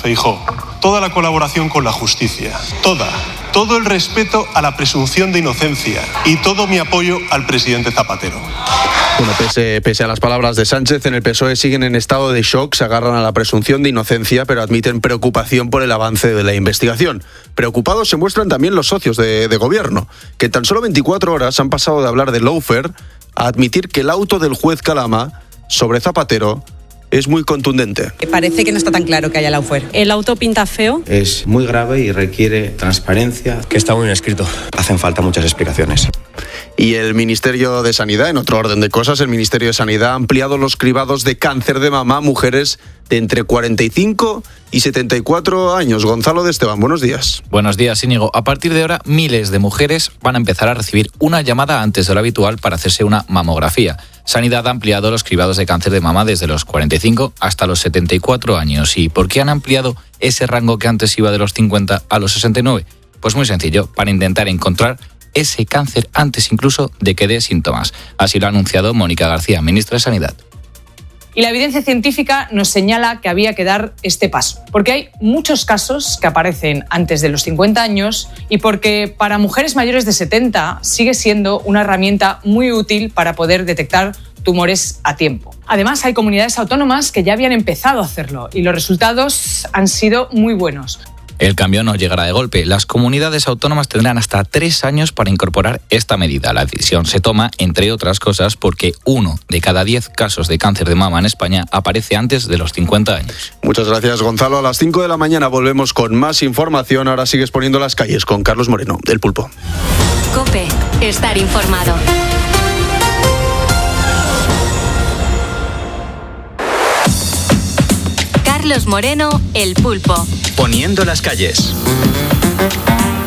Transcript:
Feijóo, toda la colaboración con la justicia, todo el respeto a la presunción de inocencia y todo mi apoyo al presidente Zapatero. Bueno, pese a las palabras de Sánchez, en el PSOE siguen en estado de shock, se agarran a la presunción de inocencia, pero admiten preocupación por el avance de la investigación. Preocupados se muestran también los socios de gobierno, que en tan solo 24 horas han pasado de hablar de lawfare a admitir que el auto del juez Calama sobre Zapatero es muy contundente. Parece que no está tan claro que haya lawfare. El auto pinta feo. Es muy grave y requiere transparencia. Que está muy bien escrito. Hacen falta muchas explicaciones. Y el Ministerio de Sanidad, en otro orden de cosas, el Ministerio de Sanidad ha ampliado los cribados de cáncer de mama a mujeres de entre 45 y 74 años. Gonzalo de Esteban, buenos días. Buenos días, Íñigo. A partir de ahora, miles de mujeres van a empezar a recibir una llamada antes de lo habitual para hacerse una mamografía. Sanidad ha ampliado los cribados de cáncer de mama desde los 45 hasta los 74 años. ¿Y por qué han ampliado ese rango que antes iba de los 50 a los 69? Pues muy sencillo, para intentar encontrar ese cáncer antes incluso de que dé síntomas. Así lo ha anunciado Mónica García, ministra de Sanidad. Y la evidencia científica nos señala que había que dar este paso, porque hay muchos casos que aparecen antes de los 50 años y porque para mujeres mayores de 70 sigue siendo una herramienta muy útil para poder detectar tumores a tiempo. Además, hay comunidades autónomas que ya habían empezado a hacerlo y los resultados han sido muy buenos. El cambio no llegará de golpe. Las comunidades autónomas tendrán hasta 3 años para incorporar esta medida. La decisión se toma, entre otras cosas, porque 1 de cada 10 casos de cáncer de mama en España aparece antes de los 50 años. Muchas gracias, Gonzalo. A las 5 de la mañana volvemos con más información. Ahora sigues poniendo las calles con Carlos Moreno, del Pulpo. COPE. Estar informado. Carlos Moreno, el Pulpo. Poniendo las calles.